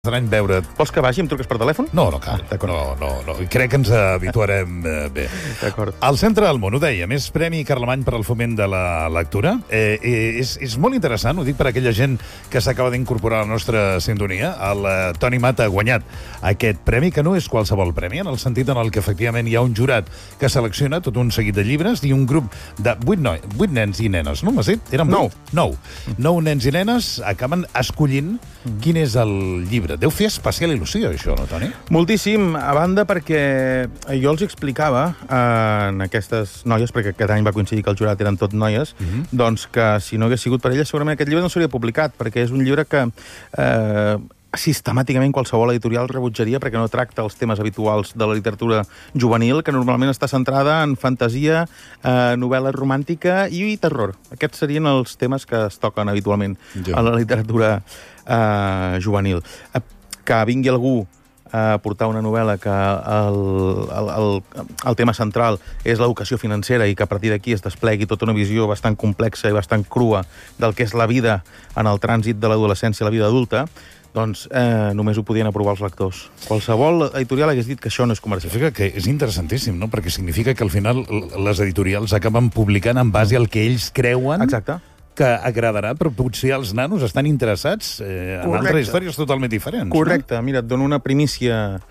L'any veure't. Vols que vagi? Em truques per telèfon? No cal. No. Crec que ens habituarem bé. D'acord. Al Centre del Món, ho deia, més Premi Carlemany per al foment de la lectura. És molt interessant, ho dic per aquella gent que s'acaba d'incorporar a la nostra sintonia. El Toni Mata ha guanyat aquest premi, que no és qualsevol premi, en el sentit en el que efectivament hi ha un jurat que selecciona tot un seguit de llibres i un grup de 8 nens i nenes, no m'has dit? Eren 9 nens i nenes acaben escollint quin és el llibre. Deu fer especial il·lusió, això, no, Toni? Moltíssim, a banda perquè jo els explicava en aquestes noies, perquè aquest any va coincidir que el jurat eren tot noies, doncs que si no hagués sigut per elles segurament aquest llibre no s'hauria publicat, perquè és un llibre que sistemàticament qualsevol editorial rebutjaria perquè no tracta els temes habituals de la literatura juvenil, que normalment està centrada en fantasia, novel·la romàntica i terror. Aquests serien els temes que es toquen habitualment a la literatura juvenil. Que vingui algú a portar una novel·la que el tema central és l'educació financera i que a partir d'aquí es desplegui tota una visió bastant complexa i bastant crua del que és la vida en el trànsit de l'adolescència a la vida adulta, doncs només ho podien aprovar els lectors. Qualsevol editorial hagués dit que això no és comercial. Significa que és interessantíssim, no? Perquè significa que al final les editorials acaben publicant en base al que ells creuen que agradarà, però potser els nanos estan interessats en altres històries totalment diferents. Correcte. No? Mira, et dono una primícia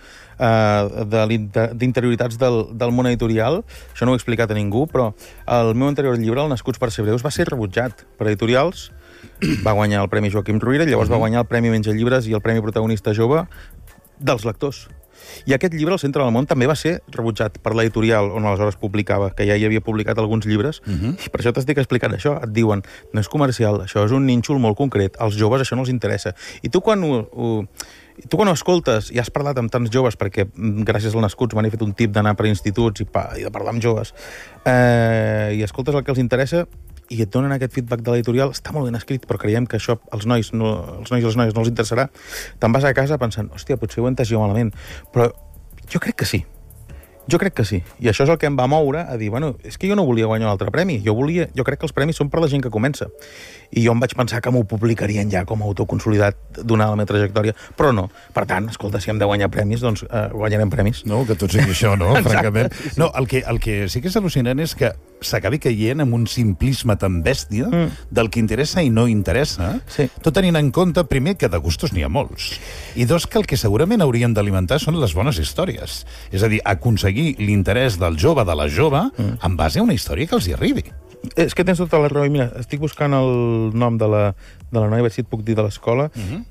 d'interioritats del món editorial. Això no ho he explicat a ningú, però el meu anterior llibre, el Nascuts per ser breus, va ser rebutjat per editorials. Va guanyar el Premi Joaquim Ruyra, llavors va guanyar el Premi Menja Llibres i el Premi Protagonista Jove dels lectors. I aquest llibre, El Centre del Món, també va ser rebutjat per l'editorial on aleshores publicava, que ja hi havia publicat alguns llibres, i per això t'estic explicant això. Et diuen, no és comercial, això és un nínxol molt concret, als joves això no els interessa. I tu quan ho escoltes, i has parlat amb tants joves, perquè gràcies al Nascuts m'han fet un tip d'anar per instituts i de parlar amb joves, i escoltes el que els interessa, i et donen aquest feedback de l'editorial, està molt ben escrit, però creiem que això als nois i les noies no els interessarà, te'n vas a casa pensant, hòstia, potser ho he entès jo malament. Però jo crec que sí. I això és el que em va moure a dir, bueno, és que jo no volia guanyar un altre premi. Jo crec que els premis són per la gent que comença. I jo em vaig pensar que m'ho publicarien ja com a autoconsolidat donada la meva trajectòria, però no. Per tant, escolta, si hem de guanyar premis, doncs guanyarem premis. No, que tot sigui això, no? Francament. No, el que sí que és al·lucinant és que s'acabi caient en un simplisme tan bèstia del que interessa i no interessa, tot tenint en compte, primer, que de gustos n'hi ha molts, i dos, que el que segurament haurien d'alimentar són les bones històries. És a dir, aconseguir l'interès del jove, de la jove, en base a una història que els hi arribi. És que tens tota la raó. I mira, estic buscant el nom de la noia, a veure si et puc dir de l'escola.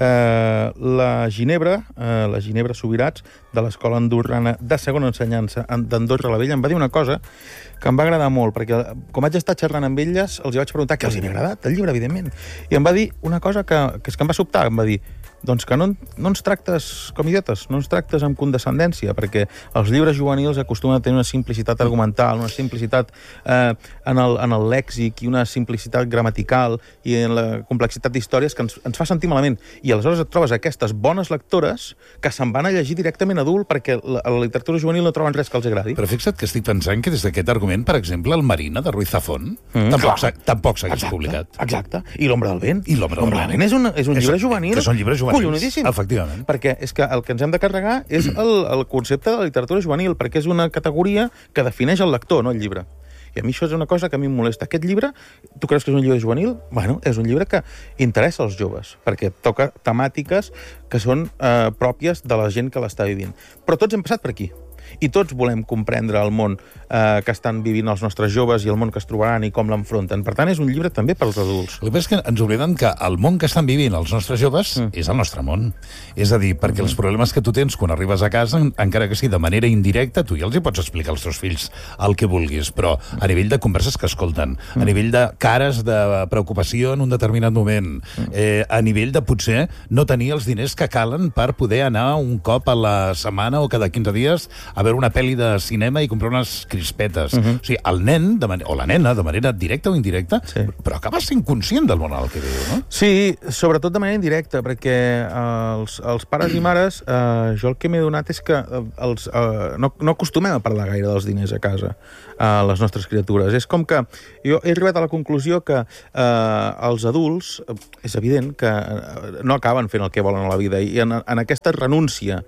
La Ginebra Subirats, de l'escola andorrana de segona ensenyança d'Andorra la Vella, em va dir una cosa que em va agradar molt, perquè com vaig estar xerrant amb elles, els hi vaig preguntar què els havia agradat, el llibre, evidentment. I em va dir una cosa que em va sobtar, em va dir, doncs que no ens tractes com idiotes, no ens tractes amb condescendència, perquè els llibres juvenils acostumen a tenir una simplicitat argumental, una simplicitat en el lèxic i una simplicitat gramatical i en la complexitat d'històries que ens fa sentir malament. I aleshores et trobes aquestes bones lectores que se'n van a llegir directament adult perquè a la literatura juvenil no troben res que els agradi. Però fixa't que estic pensant que des d'aquest argument, per exemple, el Marina, de Ruiz Zafón, tampoc s'hagués publicat. Exacte. I L'ombra del vent. I L'ombra del vent. És un llibre juvenil. Que són llibres juvenils. Collonidíssim. Efectivament. Perquè és que el que ens hem de carregar és el concepte de la literatura juvenil, perquè és una categoria que defineix el lector, no el llibre. I a mi això és una cosa que a mi em molesta. Aquest llibre, tu creus que és un llibre juvenil? Bueno, és un llibre que interessa als joves, perquè toca temàtiques que són pròpies de la gent que l'està vivint. Però tots hem passat per aquí. I tots volem comprendre el món que estan vivint els nostres joves i el món que es trobaran i com l'enfronten. Per tant, és un llibre també pels adults. El que passa és que ens oblidem que el món que estan vivint els nostres joves és el nostre món. És a dir, perquè els problemes que tu tens quan arribes a casa, encara que sigui de manera indirecta, tu ja els hi pots explicar als teus fills el que vulguis, però a nivell de converses que escolten, a nivell de cares de preocupació en un determinat moment, a nivell de potser no tenir els diners que calen per poder anar un cop a la setmana o cada 15 dies a veure una pel·li de cinema i comprar unes crispetes. O sigui, el nen, o la nena, de manera directa o indirecta, però acaba sent conscient del món al que viu, no? Sí, sobretot de manera indirecta, perquè els pares i mares, jo el que m'he donat és que no acostumem a parlar gaire dels diners a casa, a les nostres criatures. És com que jo he arribat a la conclusió que els adults, és evident que no acaben fent el que volen a la vida, i en aquesta renúncia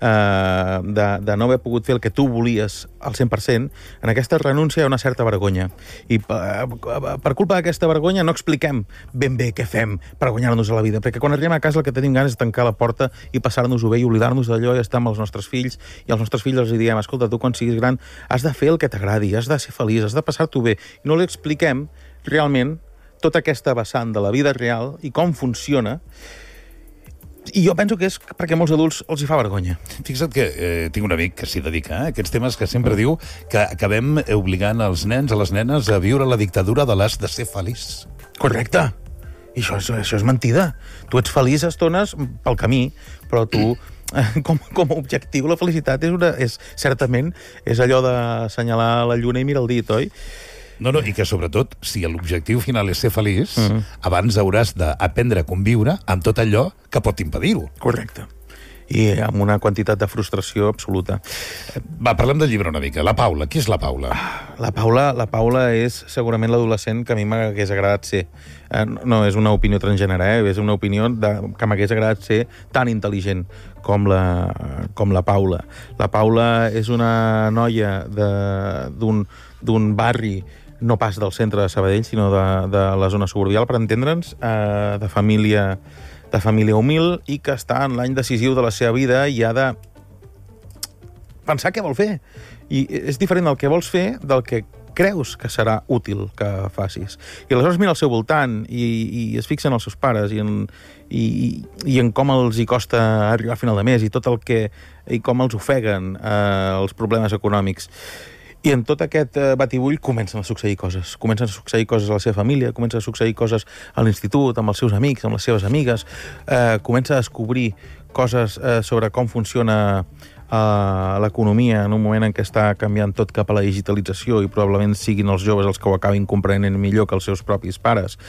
de no haver pogut fer el que tu volies al 100%, en aquesta renúncia hi ha una certa vergonya. I per culpa d'aquesta vergonya no expliquem ben bé què fem per guanyar-nos a la vida, perquè quan arribem a casa el que tenim ganes és tancar la porta i passar-nos-ho bé i oblidar-nos d'allò i estar amb els nostres fills, i als nostres fills els diem, escolta, tu quan siguis gran has de fer el que t'agradi, has de ser feliç, has de passar-t'ho bé. I no li expliquem realment tota aquesta vessant de la vida real i com funciona. I jo penso que és perquè a molts adults els hi fa vergonya. Fixa't que tinc un amic que s'hi dedica a aquests temes, que sempre diu que acabem obligant els nens, a les nenes, a viure la dictadura de l'has de ser feliç. Correcte. I això és mentida. Tu ets feliç a estones pel camí, però tu, com a objectiu, la felicitat certament és allò d'assenyalar la lluna i mirar el dit, oi? No, i que sobretot, si l'objectiu final és ser feliç, abans hauràs d'aprendre a conviure amb tot allò que pot impedir-ho. Correcte. I amb una quantitat de frustració absoluta. Va, parlem del llibre una mica. La Paula. Qui és la Paula? La Paula és segurament l'adolescent que a mi m'hagués agradat ser. No és una opinió transgènere, és una opinió que m'hagués agradat ser tan intel·ligent com la Paula. La Paula és una noia d'un barri, no pas del centre de Sabadell, sinó de la zona suburbial, per entendre'ns, de família humil, i que està en l'any decisiu de la seva vida i ha de pensar què vol fer. I és diferent el que vols fer del que creus que serà útil que facis. I aleshores mira al seu voltant i es fixa en els seus pares i en com els hi costa arribar a final de mes i com els ofeguen els problemes econòmics. I en tot aquest batibull comencen a succeir coses. Comencen a succeir coses a la seva família, comencen a succeir coses a l'institut, amb els seus amics, amb les seves amigues. Comença a descobrir coses sobre com funciona l'economia en un moment en què està canviant tot cap a la digitalització i probablement siguin els joves els que ho acabin comprenent millor que els seus propis pares.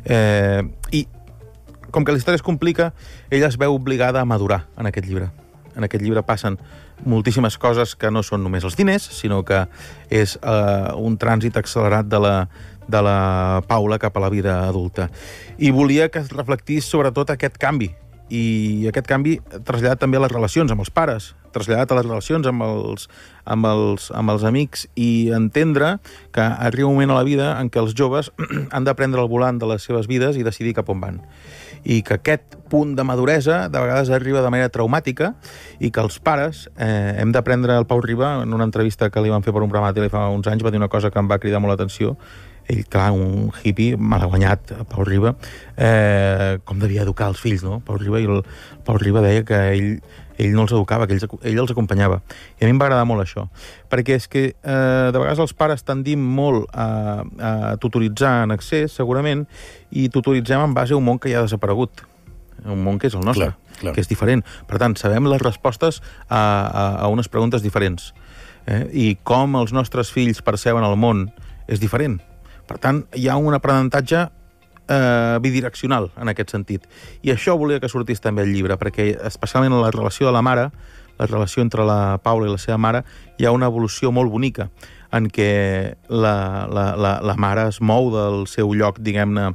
I com que la història es complica, ella es veu obligada a madurar en aquest llibre. En aquest llibre passen moltíssimes coses que no són només els diners, sinó que és un trànsit accelerat de la Paula cap a la vida adulta. I volia que es reflectís sobretot aquest canvi, i aquest canvi traslladat també a les relacions amb els pares, traslladat a les relacions amb els amics, i entendre que arriba un moment a la vida en què els joves han de prendre el volant de les seves vides i decidir cap on van. I que aquest punt de maduresa de vegades arriba de manera traumàtica i que els pares hem d'aprendre. El Pau Riba, en una entrevista que li van fer per un programa de tele fa uns anys, va dir una cosa que em va cridar molt l'atenció. Ell, clar, un hippie malaguanyat, Pau Riba, com devia educar els fills, no? Pau Riba, i el Pau Riba deia que ell no els educava, que ell els acompanyava. I a mi em va agradar molt això, perquè és que de vegades els pares tendim molt a tutoritzar en excés, segurament, i tutoritzem en base a un món que ja ha desaparegut, un món que és el nostre, clar. Que és diferent. Per tant, sabem les respostes a unes preguntes diferents. I com els nostres fills perceben el món és diferent. Per tant, hi ha un aprenentatge bidireccional en aquest sentit. I això volia que sortís també al llibre, perquè especialment en la relació de la mare, la relació entre la Paula i la seva mare, hi ha una evolució molt bonica, en què la mare es mou del seu lloc, diguem-ne,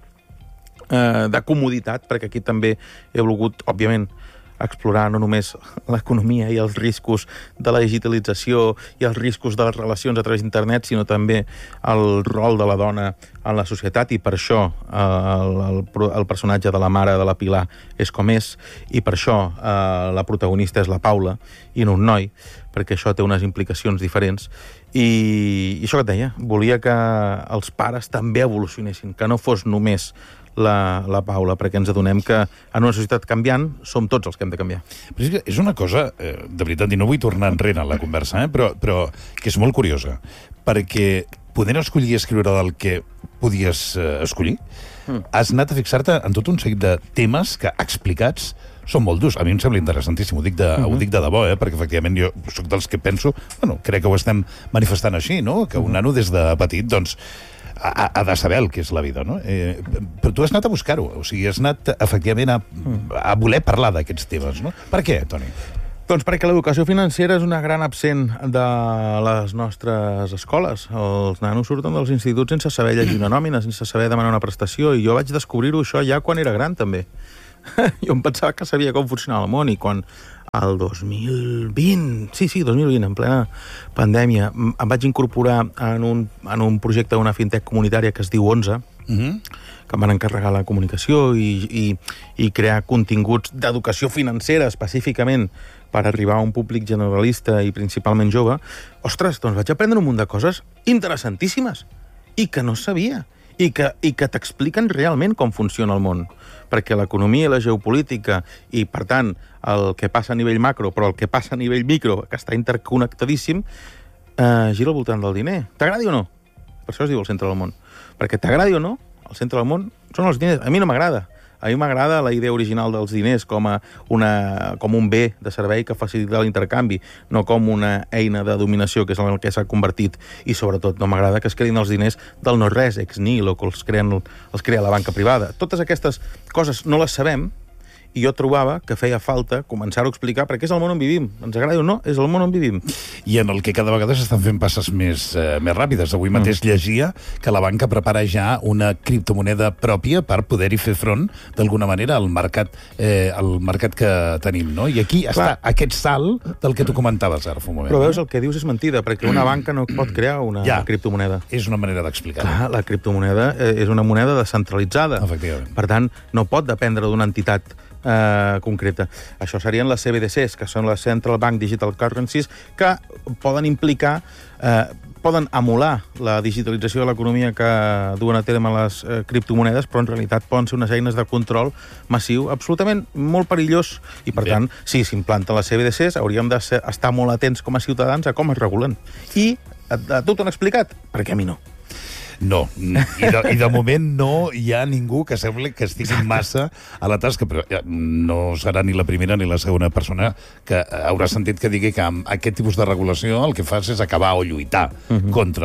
de comoditat, perquè aquí també he volgut, òbviament, explorar no només l'economia i els riscos de la digitalització i els riscos de les relacions a través d'internet, sinó també el rol de la dona en la societat, i per això el personatge de la mare de la Pilar és com és, i per això la protagonista és la Paula i no un noi, perquè això té unes implicacions diferents. I això que et deia, volia que els pares també evolucionessin, que no fos només la Paula, perquè ens adonem que en una societat canviant som tots els que hem de canviar. Però és una cosa, de veritat, i no vull tornar enrere en la conversa, però que és molt curiosa, perquè podent escollir escriure del que podies escollir, has anat a fixar-te en tot un seguit de temes que, explicats, són molt durs. A mi em sembla interessantíssim, ho dic de debò, perquè efectivament jo soc dels que penso, crec que ho estem manifestant així, no? Que un nano des de petit, doncs, ha de saber el que és la vida, no? Però tu has anat a buscar-ho, o sigui, has anat efectivament a voler parlar d'aquests temes, no? Per què, Toni? Doncs perquè l'educació financera és una gran absent de les nostres escoles. Els nanos surten dels instituts sense saber llegir una nòmina, sense saber demanar una prestació, i jo vaig descobrir-ho això ja quan era gran, també. Jo em pensava que sabia com funcionava el món, i quan el 2020, 2020, en plena pandèmia, em vaig incorporar en un projecte d'una fintech comunitària que es diu 11, que em van encarregar la comunicació i crear continguts d'educació financera específicament per arribar a un públic generalista i principalment jove. Ostres, doncs vaig aprendre un munt de coses interessantíssimes i que no sabia i que t'expliquen realment com funciona el món. Perquè l'economia i la geopolítica i, per tant, el que passa a nivell macro, però el que passa a nivell micro, que està interconnectadíssim, gira al voltant del diner. T'agradi o no? Per això es diu el centre del món. Perquè t'agradi o no, el centre del món són els diners. A mi no m'agrada. A mi m'agrada la idea original dels diners com un bé de servei que facilita l'intercanvi, no com una eina de dominació, que és el que s'ha convertit. I, sobretot, no m'agrada que es creïn els diners del no-res, ex nihilo, que els crea la banca privada. Totes aquestes coses no les sabem, i jo trobava que feia falta començar-ho a explicar, perquè és el món on vivim. Ens agradi o no, és el món on vivim. I en el que cada vegada s'estan fent passes més ràpides. Avui mateix llegia que la banca prepara ja una criptomoneda pròpia per poder-hi fer front, d'alguna manera, al mercat que tenim, no? I aquí està aquest salt del que tu comentaves ara fa un moment. Però veus, el que dius és mentida, perquè una banca no pot crear una criptomoneda. És una manera d'explicar-ho. Clar, la criptomoneda és una moneda descentralitzada. Efectivament. Per tant, no pot dependre d'una entitat concreta. Això serien les CBDCs, que són les Central Bank Digital Currencies, que poden implicar, poden emular la digitalització de l'economia que duen a terme les criptomonedes, però en realitat poden ser unes eines de control massiu absolutament molt perillós, i per tant, si s'implanten les CBDCs, hauríem d'estar molt atents com a ciutadans a com es regulen. I a tu t'ho han explicat? Perquè a mi no. No, i de moment no hi ha ningú que sembli que estigui massa a la tasca, però no serà ni la primera ni la segona persona que haurà sentit que digui que amb aquest tipus de regulació el que fas és acabar o lluitar contra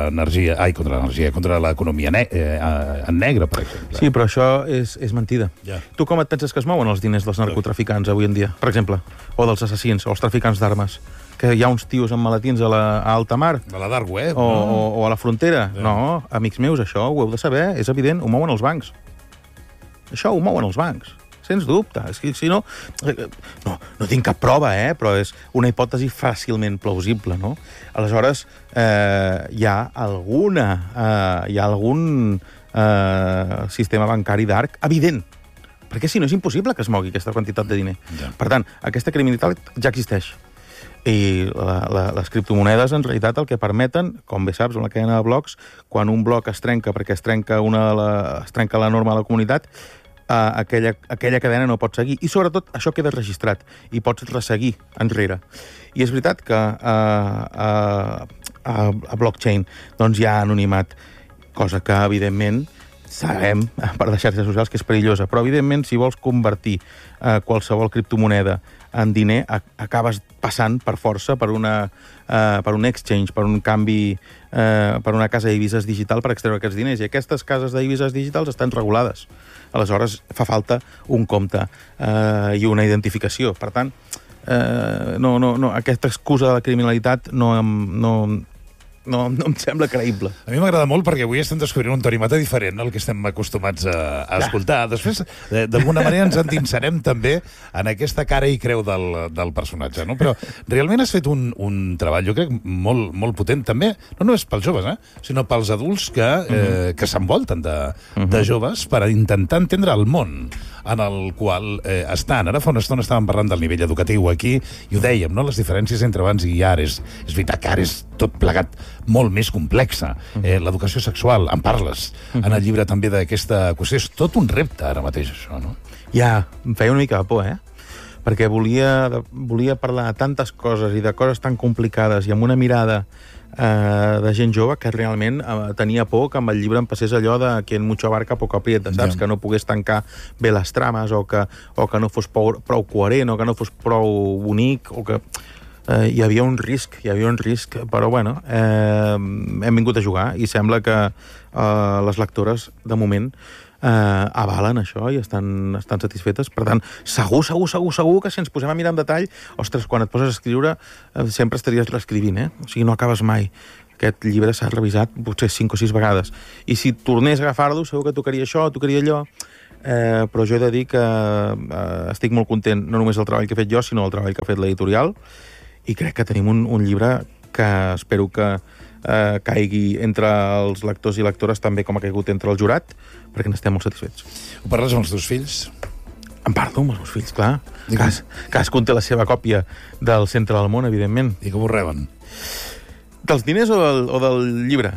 l'economia en negre, per exemple. Sí, però això és mentida. Tu com et penses que es mouen els diners dels narcotraficants avui en dia, per exemple? O dels assassins, o els traficants d'armes? Que hi ha uns tios amb maletins a alta mar. A la dark web, o a la frontera. No, amics meus, això ho heu de saber, és evident, ho mouen els bancs. Això ho mouen els bancs, sens dubte. És que, si no, no tinc cap prova, però és una hipòtesi fàcilment plausible, no? Aleshores, hi ha algun sistema bancari dark evident, perquè si no és impossible que es mogui aquesta quantitat de diner. Per tant, aquesta criminalitat ja existeix. I les criptomonedes, en realitat, el que permeten, com bé saps, en la cadena de blocs, quan un bloc es trenca perquè es trenca la norma de la comunitat, aquella cadena no pot seguir. I, sobretot, això queda registrat i pots resseguir enrere. I és veritat que a blockchain doncs hi ha anonimat, cosa que, evidentment, sabem, per les xarxes socials, que és perillosa. Però, evidentment, si vols convertir qualsevol criptomoneda en diner, acabes passant per força per un exchange, per un canvi, per una casa de divises digital per extreure aquests diners. I aquestes cases de divises digitals estan regulades. Aleshores, fa falta un compte i una identificació. Per tant, aquesta excusa de la criminalitat no em sembla creïble. A mi m'agrada molt perquè avui estem descobrint un Toni Mata diferent al que estem acostumats a escoltar. Després, d'alguna manera, ens endinsarem també en aquesta cara i creu del personatge, no? Però realment has fet un treball, jo crec, molt potent també, no només pels joves, sinó pels adults que s'envolten de joves per intentar entendre el món en el qual estan. Ara fa una estona estàvem parlant del nivell educatiu aquí i ho dèiem, no? Les diferències entre abans i ara. És veritat que ara és tot plegat molt més complexa. L'educació sexual, en parles en el llibre també d'aquesta qüestió. És tot un repte ara mateix, això, no? Ja, em feia una mica de por, perquè volia parlar de tantes coses i de coses tan complicades i amb una mirada de gent jove que realment tenia por que amb el llibre em passés allò de que en mucho abarca poco aprieta, saps? Que no pogués tancar bé les trames o que no fos prou coherent o que no fos prou bonic o que hi havia un risc, però bueno, hem vingut a jugar i sembla que les lectores, de moment, avalen això i estan satisfetes. Per tant, segur que si ens posem a mirar en detall, ostres, quan et poses a escriure sempre estaries reescrivint, O sigui, no acabes mai. Aquest llibre s'ha revisat potser 5 o 6 vegades. I si tornés a agafar-lo, segur que tocaria això, tocaria allò. Però jo he de dir que estic molt content, no només del treball que he fet jo, sinó del treball que ha fet l'editorial, i crec que tenim un llibre que espero que caigui entre els lectors i lectores també com ha caigut entre el jurat, perquè n'estem molt satisfets. Ho parles amb els teus fills? En parlo amb els meus fills, clar. Cadascun té la seva còpia del Centre del Món, evidentment. I com ho reben? Dels diners o del llibre?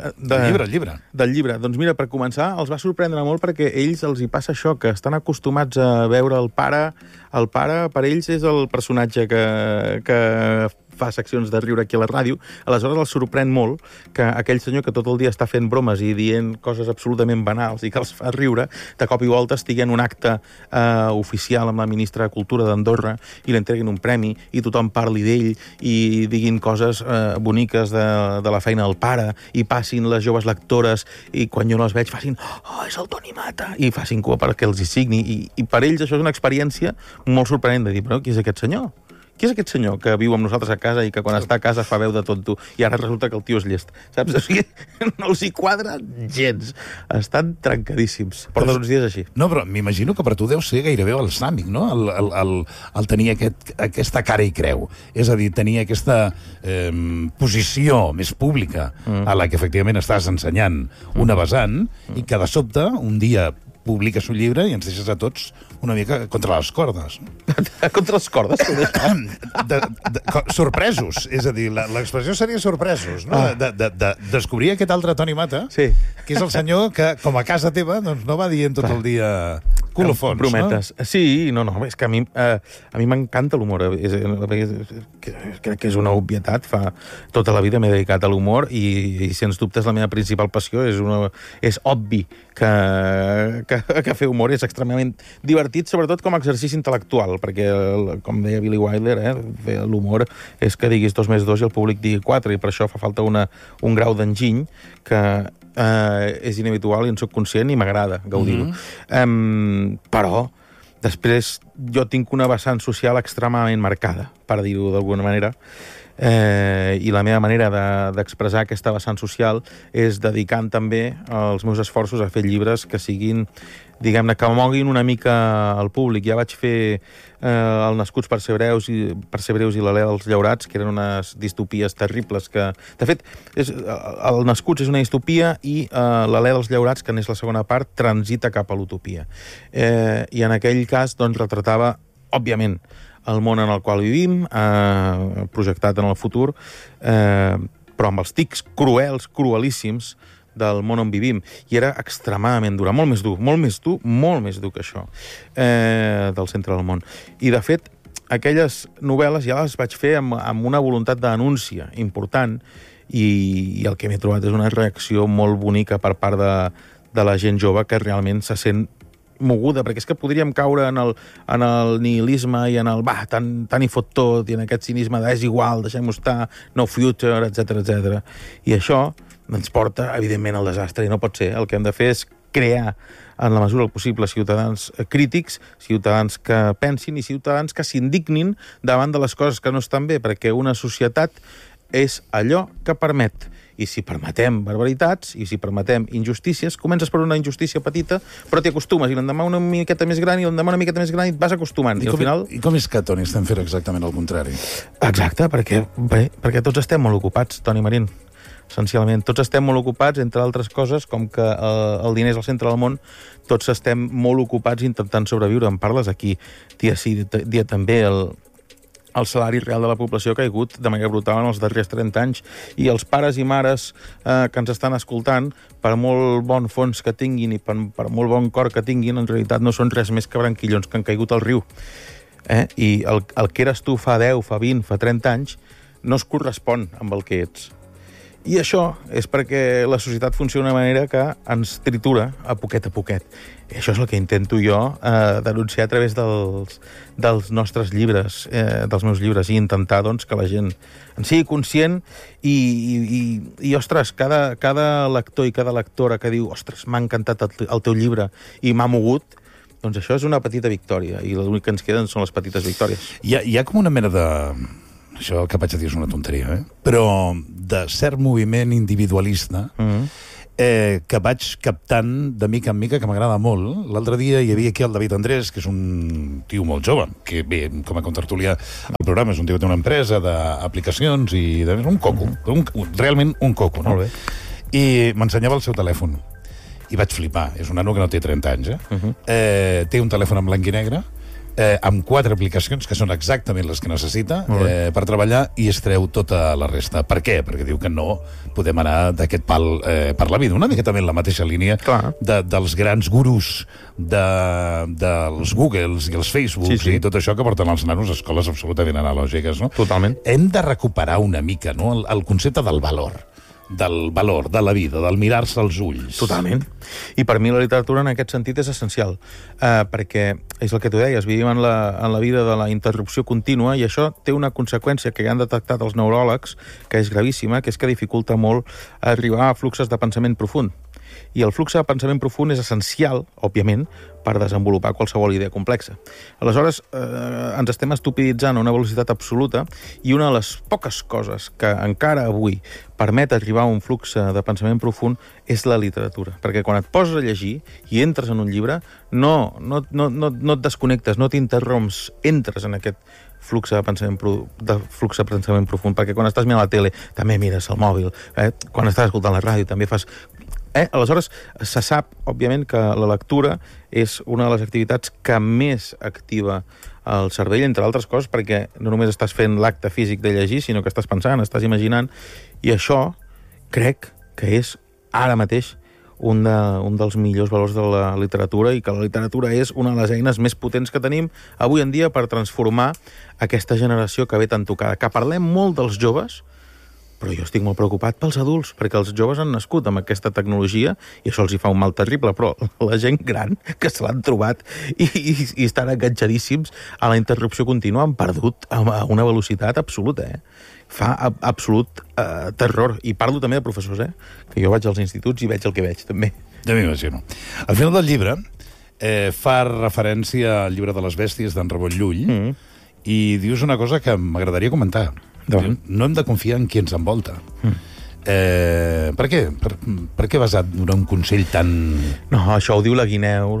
El llibre. Del llibre. Doncs mira, per començar, els va sorprendre molt perquè ells els hi passa això, que estan acostumats a veure el pare. El pare, per ells, és el personatge que fa seccions de riure aquí a la ràdio. Aleshores els sorprèn molt que aquell senyor que tot el dia està fent bromes i dient coses absolutament banals i que els fa riure, de cop i volta estigui en un acte oficial amb la ministra de Cultura d'Andorra i li entreguin un premi i tothom parli d'ell i diguin coses boniques de la feina del pare i passin les joves lectores i quan jo no les veig facin és el Toni Mata i facin cua perquè els hi signi i per ells això és una experiència molt sorprenent de dir, però qui és aquest senyor? Qui és aquest senyor que viu amb nosaltres a casa i que quan està a casa fa veu de tonto i ara resulta que el tio és llest? Saps? O sigui, no els hi quadra gens. Estan trencadíssims. Porten uns dies així. No, però m'imagino que per tu deu ser gairebé balsàmic, no? El tenir aquesta cara i creu. És a dir, tenir aquesta posició més pública a la que efectivament estàs ensenyant una vessant i que de sobte, un dia publiques un llibre i ens deixes a tots una mica contra les cordes. Contra les cordes? Sorpresos. És a dir, l'expressió seria sorpresos, no? De descobrir aquest altre Toni Mata, sí, que és el senyor que, com a casa teva, doncs no va dient tot el dia colofons, prometes. No? Sí, no, és que a mi m'encanta l'humor. Crec que és una obvietat. Fa tota la vida m'he dedicat a l'humor i sens dubtes la meva principal passió és obvi que fer humor és extremadament divertit, sobretot com a exercici intel·lectual, perquè, com deia Billy Wilder, l'humor és que diguis 2 més 2 i el públic digui 4, i per això fa falta un grau d'enginy que és inhabitual i en soc conscient i m'agrada gaudir-ho. Però després jo tinc una vessant social extremadament marcada, per dir-ho d'alguna manera, i la meva manera d'expressar aquesta vessant social és dedicant també els meus esforços a fer llibres que siguin, diguem-ne, que moguin una mica al públic. Ja vaig fer el Nascuts per ser breus i l'Alè dels Llaurats, que eren unes distopies terribles que, de fet, el Nascuts és una distopia i l'Alè dels Llaurats, que n'és la segona part, transita cap a l'utopia. I en aquell cas, doncs, retratava, òbviament, el món en el qual vivim, projectat en el futur, però amb els tics cruelíssims del món on vivim. I era extremadament dura, molt més dur que això, del centre del món. I, de fet, aquelles novel·les ja les vaig fer amb una voluntat de denúncia important i el que m'he trobat és una reacció molt bonica per part de la gent jove que realment se sent moguda, perquè és que podríem caure en el nihilisme i en el tant hi fot tot, i en aquest cinisme és igual, deixem-ho estar, no future, etc. I això ens porta, evidentment, al desastre, i no pot ser. El que hem de fer és crear, en la mesura del possible, ciutadans crítics, ciutadans que pensin i ciutadans que s'indignin davant de les coses que no estan bé, perquè una societat és allò que permet. I si permetem barbaritats, i si permetem injustícies, comences per una injustícia petita, però t'hi acostumes, i l'endemà una miqueta més gran, i l'endemà una miqueta més gran, i et vas acostumant. I al final... I com és que, Toni, estem fent exactament el contrari? Exacte, perquè tots estem molt ocupats, Toni Marín. Essencialment, tots estem molt ocupats, entre altres coses, com que el diner és el centre del món, tots estem molt ocupats intentant sobreviure. En parles aquí, dia sí, dia també, el salari real de la població ha caigut de manera brutal en els darrers 30 anys i els pares i mares que ens estan escoltant, per molt bon fons que tinguin i per molt bon cor que tinguin, en realitat no són res més que branquillons que han caigut al riu. I el que eres tu fa 10, fa 20, fa 30 anys no es correspon amb el que ets. I això és perquè la societat funciona d'una manera que ens tritura a poquet. I això és el que intento jo denunciar a través dels nostres llibres, dels meus llibres, i intentar doncs, que la gent en sigui conscient i ostres, cada lector i cada lectora que diu ostres, m'ha encantat el teu llibre i m'ha mogut, doncs això és una petita victòria, i l'únic que ens queden són les petites victòries. Hi ha com una mena de... Això que vaig a dir és una tonteria, però de cert moviment individualista que vaig captant de mica en mica, que m'agrada molt. L'altre dia hi havia aquí el David Andrés, que és un tio molt jove, que bé, com a contertulià al programa, és un tio que té una empresa d'aplicacions i un coco, realment un coco, no? Molt bé. I m'ensenyava el seu telèfon. I vaig flipar. És un nano que no té 30 anys, té un telèfon en blanc i negre, amb 4 aplicacions, que són exactament les que necessita per treballar, i es treu tota la resta. Per què? Perquè diu que no podem anar d'aquest pal per la vida. Una mica també en la mateixa línia dels grans gurus dels Googles i els Facebooks i tot això que porten els nanos a escoles absolutament analògiques. No? Totalment. Hem de recuperar una mica, no, el concepte del valor, de la vida, del mirar-se als ulls. Totalment. I per mi la literatura en aquest sentit és essencial, perquè és el que tu deies, vivim en la vida de la interrupció contínua, i això té una conseqüència que ja han detectat els neuròlegs, que és gravíssima, que és que dificulta molt arribar a fluxos de pensament profund. I el flux de pensament profund és essencial, òbviament, per desenvolupar qualsevol idea complexa. Aleshores, ens estem estupiditzant a una velocitat absoluta, i una de les poques coses que encara avui permet arribar a un flux de pensament profund és la literatura. Perquè quan et poses a llegir i entres en un llibre, no et desconnectes, no t'interromps, entres en aquest flux de pensament profund, perquè quan estàs mirant la tele també mires el mòbil, quan estàs escoltant la ràdio també fas... Aleshores, se sap, òbviament, que la lectura és una de les activitats que més activa el cervell, entre altres coses, perquè no només estàs fent l'acte físic de llegir, sinó que estàs pensant, estàs imaginant, i això crec que és ara mateix un dels millors valors de la literatura, i que la literatura és una de les eines més potents que tenim avui en dia per transformar aquesta generació que ve tan tocada. Que parlem molt dels joves, però jo estic molt preocupat pels adults, perquè els joves han nascut amb aquesta tecnologia i això els hi fa un mal terrible, però la gent gran que se l'han trobat i estan enganxadíssims a la interrupció contínua han perdut a una velocitat absoluta, Fa absolut terror. I parlo també de professors, que jo vaig als instituts i veig el que veig, també. Ja m'imagino. Al final del llibre fa referència al llibre de les bèsties d'en Ramon Llull i dius una cosa que m'agradaria comentar. No hem de confiar en qui ens envolta. Per què? Per què vas a donar un consell tan... No, això ho diu la Guineu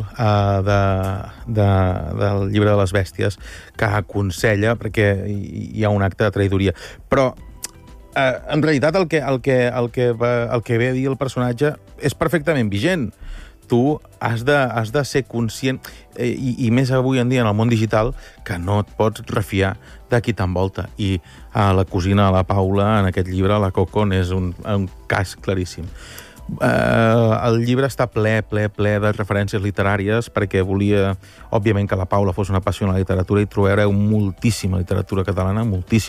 del llibre de les bèsties, que aconsella, perquè hi ha un acte de traïdoria. Però, en realitat, el que ve a dir el personatge és perfectament vigent. Tu has de ser conscient, i més avui en dia en el món digital, que no et pots refiar de qui t'envolta. I la cosina de la Paula, en aquest llibre, la Coco, és un cas claríssim. El llibre està ple de referències literàries, perquè volia, òbviament, que la Paula fos una apassionada de literatura, i trobareu moltíssima literatura catalana,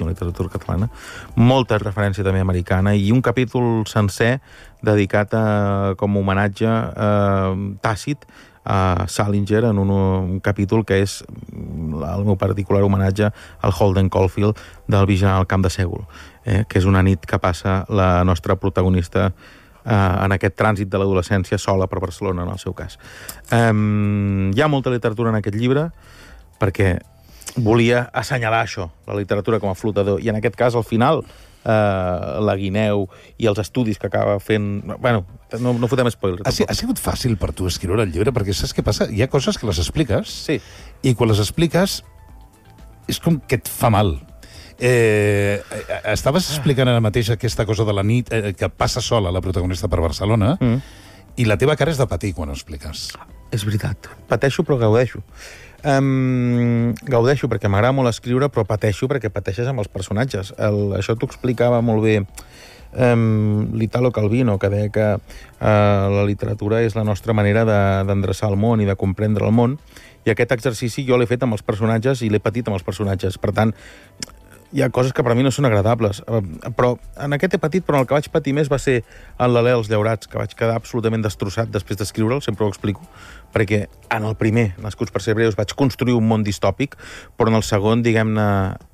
molta referència també americana, i un capítol sencer dedicat com a homenatge tàcit a Salinger, en un capítol que és el meu particular homenatge al Holden Caulfield del Vigilant al camp de Sègol, que és una nit que passa la nostra protagonista en aquest trànsit de l'adolescència sola per Barcelona, en el seu cas. Hi ha molta literatura en aquest llibre perquè volia assenyalar això, la literatura com a flotador, i en aquest cas, al final, la Guineu i els estudis que acaba fent... Bueno, no fotem spoilers. Ha sigut fàcil per tu escriure el llibre? Perquè saps què passa? Hi ha coses que les expliques, i quan les expliques és com que et fa mal. Estaves explicant ara mateix aquesta cosa de la nit que passa sola la protagonista per Barcelona, i la teva cara és de patir quan ho expliques. És veritat. Pateixo, però gaudeixo. Gaudeixo perquè m'agrada molt escriure, però pateixo perquè pateixes amb els personatges. Això t'ho explicava molt bé l'Italo Calvino, que deia que la literatura és la nostra manera d'endreçar el món i de comprendre el món, I aquest exercici jo l'he fet amb els personatges i l'he patit amb els personatges. Per tant, hi ha coses que per a mi no són agradables. Però en aquest he patit, però el que vaig patir més va ser en l'Alè dels Llaurats, que vaig quedar absolutament destrossat després d'escriure'l, sempre ho explico, perquè en el primer, Nascuts per ser breus, vaig construir un món distòpic, però en el segon, diguem-ne,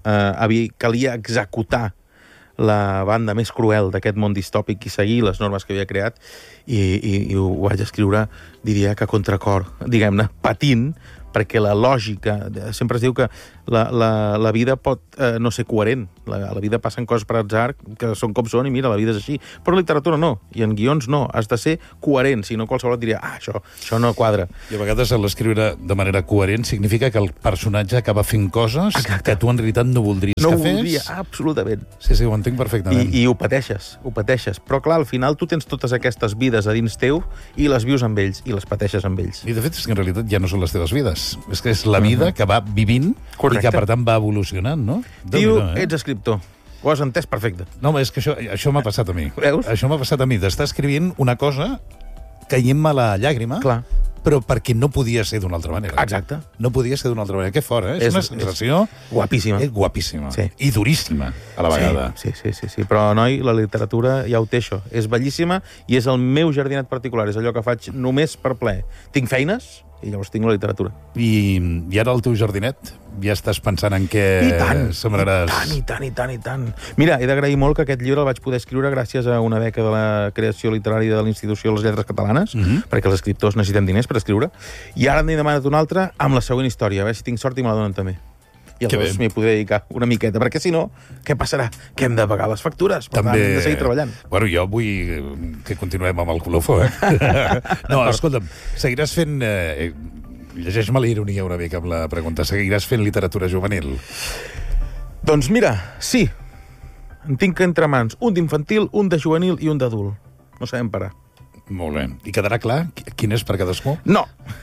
calia executar la banda més cruel d'aquest món distòpic i seguir les normes que havia creat i ho vaig escriure, diria que a contracor, diguem-ne, patint, perquè la lògica... Sempre es diu que la vida pot no ser coherent. La vida passen coses per atzar que són com són i mira, la vida és així. Però en literatura no, i en guions no. Has de ser coherent, si no qualsevol et diria això no quadra. I a vegades l'escriure de manera coherent significa que el personatge acaba fent coses que tu en realitat no voldries que fes. No ho voldria, absolutament. Sí, ho entenc perfectament. I ho pateixes. Però clar, al final tu tens totes aquestes vides a dins teu i les vius amb ells, i les pateixes amb ells. I de fet és que en realitat ja no són les teves vides. És que és la vida que va vivint. Correcte. I que, per tant, va evolucionant, no? Tio, ets escriptor. Ho has entès perfecte. No, és que això m'ha passat a mi. Veus? Això m'ha passat a mi, d'estar escrivint una cosa caient-me la llàgrima, clar, però perquè no podia ser d'una altra manera. Exacte. No podia ser d'una altra manera. Que fort, És una sensació... Guapíssima. Guapíssima. Sí. I duríssima, a la vegada. Sí. Però, noi, la literatura ja ho té, això. És bellíssima i és el meu jardinet particular. És allò que faig només per plaer. Tinc feines i llavors tinc la literatura. I ara el teu jardinet? Ja estàs pensant en què sembraràs? I tant. Mira, he d'agrair molt que aquest llibre el vaig poder escriure gràcies a una beca de la creació literària de l'Institució de les Lletres Catalanes, perquè els escriptors necessitem diners per escriure, i ara n'he demanat una altra amb la següent història, a veure si tinc sort i me la donen també. I aleshores m'hi podré dedicar una miqueta, perquè si no, què passarà? Que hem de pagar les factures, per tant, hem de seguir treballant. Bueno, jo vull que continuem amb el colofó, No, escolta'm, seguiràs fent... Llegeix-me la ironia una mica amb la pregunta. Seguiràs fent literatura juvenil? Doncs mira, sí. En tinc entre mans un d'infantil, un de juvenil i un d'adult. No sabem parar. Molt bé. I quedarà clar quin és per cadascú? No.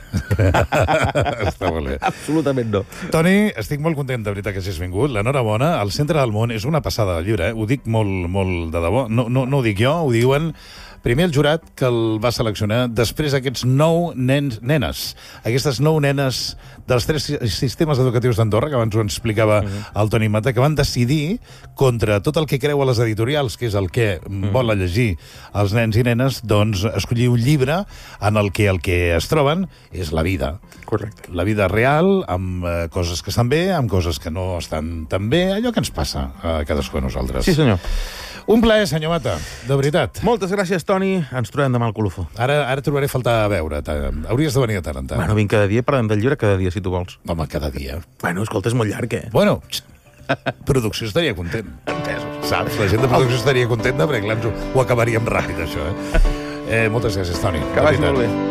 Està molt bé. Absolutament no. Toni, estic molt content, de veritat, que hagis vingut. L'enhorabona. El Centre del Món és una passada del llibre, Ho dic molt de debò. No ho dic jo, ho diuen... Primer el jurat que el va seleccionar, després aquests 9 nenes. Aquestes 9 nenes dels 3 sistemes educatius d'Andorra, que abans ho explicava el Toni Mata, que van decidir, contra tot el que creu a les editorials, que és el que volen llegir els nens i nenes, doncs escollir un llibre en el que es troben és la vida. Correcte. La vida real, amb coses que estan bé, amb coses que no estan tan bé, allò que ens passa a cadascú de nosaltres. Sí, senyor. Un plaer, senyor Mata, de veritat. Moltes gràcies, Toni. Ens trobem demà al colofó. Ara trobaré a faltar a veure. Hauries de venir de tant en tant. Bueno, vinc cada dia, parlem del llibre cada dia, si tu vols. Home, cada dia. Bueno, escolta, és molt llarg, Bueno, producció estaria content. Entesos. Saps? La gent de producció estaria contenta, perquè clar, ho acabaríem ràpid, això, Moltes gràcies, Toni. Que vagi molt bé.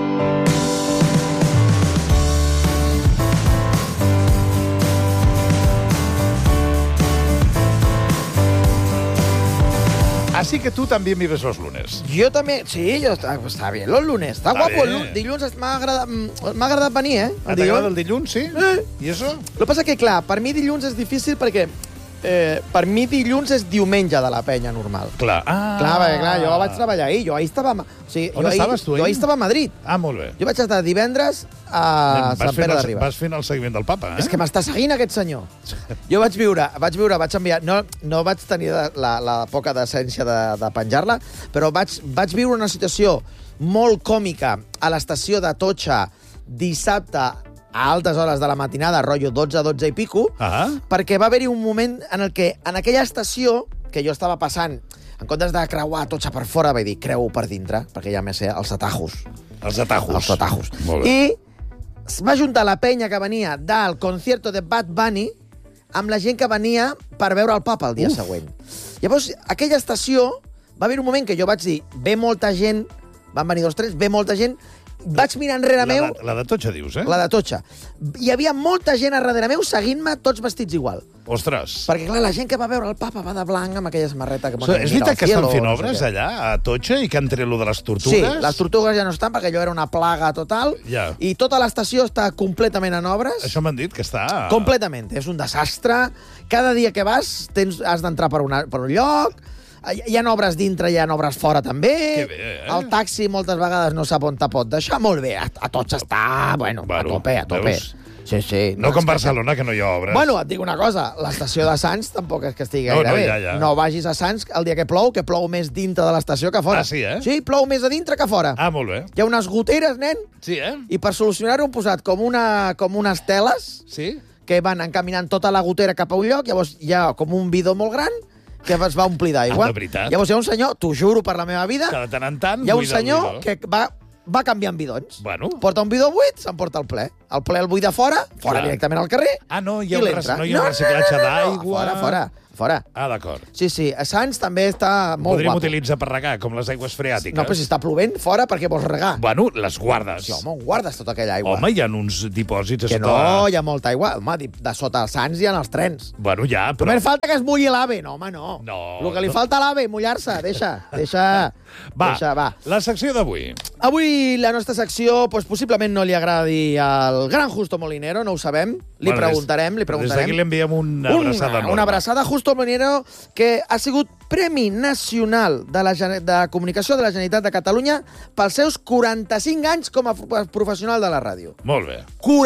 Así que tú también vives los lunes. Yo también, sí, está bien los lunes. Está guapo el dilluns. M'ha agradat venir, T'agrada el dilluns, sí? I això? El que passa que, clar, per mi dilluns és difícil perquè per mi dilluns és diumenge de la penya normal. Clar. Clar, jo vaig treballar ahir. On estaves tu ahir? Jo ahir estava a Madrid. Molt bé. Jo vaig estar divendres a Sant Pere de Ribes. Vas fent el seguiment del papa, És que m'està seguint aquest senyor. Jo vaig enviar... No vaig tenir la poca decència de penjar-la, però vaig viure una situació molt còmica a l'estació d'Atocha dissabte a altes hores de la matinada, rotllo 12 i pico, perquè va haver-hi un moment en el que en aquella estació que jo estava passant, en comptes de creuar Atocha per fora, vaig dir, creu per dintre, perquè ja m'he sé els atajos. Els atajos. Els atajos. Molt bé. I es va juntar la penya que venia del concierto de Bad Bunny amb la gent que venia per veure el papa el dia següent. Llavors, aquella estació, va haver un moment que jo vaig dir, ve molta gent, van venir 2 o 3, ve molta gent, vaig mirar enrere meu... La d'Atocha, dius, La d'Atocha. Hi havia molta gent a darrere meu seguint-me, tots vestits igual. Ostres. Perquè, clar, la gent que va veure el papa va de blanc amb aquella samarreta... És veritat que estan fent obres allà, a Atocha, i que han tret lo de les tortugues? Sí, les tortugues ja no estan, perquè allò era una plaga total, i tota l'estació està completament en obres. Això m'han dit, que està... Completament. És un desastre. Cada dia que vas has d'entrar per un lloc... Hi ha obres dintre, hi ha obres fora, també. Que bé, El taxi moltes vegades no sap on te pot deixar. Molt bé, Atocha està, a tope. Veus? Sí. No com Barcelona, que no hi ha obres. Bueno, et dic una cosa, l'estació de Sants tampoc és que estigui gaire bé. Ja. No vagis a Sants el dia que plou més dintre de l'estació que fora. Ah, sí, Sí, plou més a dintre que fora. Ah, molt bé. Hi ha unes goteres, nen, Sí, i per solucionar-ho han posat com unes teles Sí? que van encaminant tota la gotera cap a un lloc, llavors hi ha com un bidó molt gran que es va omplir d'aigua. Ah, de veritat? Llavors hi ha un senyor, t'ho juro per la meva vida, Que de tant en tant... hi ha un buida el senyor bidó. que va canviant bidons. Bueno. Porta un bidó buit, s'emporta el ple. El ple el buida fora Clar. directament al carrer, Ah, no hi ha i un l'entra. no hi ha un reciclatge d'aigua... Fora. Ah, d'acord. Sí, a Sants també està molt Podríem guapo. utilitzar per regar, com les aigües freàtiques. No, però si està plovent, fora perquè vols regar. Bueno, les guardes. Sí, home, on guardes tota aquella aigua? Home, hi ha uns dipòsits a que sota... no, hi ha molta aigua. Home, de sota els Sants hi ha els trens. Bueno, ja, però... Només falta que es mulli l'AVE. No, home, no. No, El que li no. falta a l'AVE, mullar-se. Deixa. Va. La secció d'avui. Avui la nostra secció possiblement no li agradi al gran Justo Molinero, no ho sabem. Li preguntarem. Des d'aquí li enviem una abraçada enorme. Una abraçada a Justo Molinero, que ha sigut Premi Nacional de Comunicació de la Generalitat de Catalunya pels seus 45 anys com a professional de la ràdio. Molt bé.